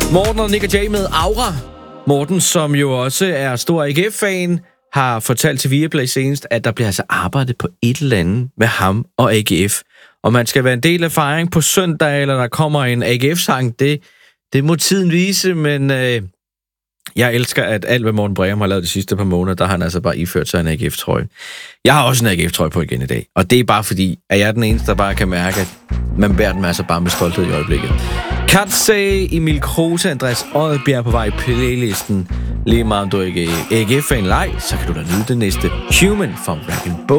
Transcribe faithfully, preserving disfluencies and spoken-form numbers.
Morten og Nick og Jay med Aura. Morten, som jo også er stor A G F-fan, har fortalt til Viaplay senest, at der bliver altså arbejdet på et eller andet med ham og A G F. Og man skal være en del af fejring på søndag, eller der kommer en A G F-sang, det, det må tiden vise, men øh, jeg elsker, at alt, hvad Morten Breum har lavet de sidste par måneder, der har han altså bare iført sig en A G F-trøje. Jeg har også en A G F-trøje på igen i dag, og det er bare fordi, at jeg er den eneste, der bare kan mærke, at man bærer den altså bare med stolthed i øjeblikket. Katsay, Emil Kruse, Andreas Odbjerg på vej i playlisten. Lige meget om du ikke er A G F-fan eller ej, så kan du da nyde det næste Human fra Rag and Bone.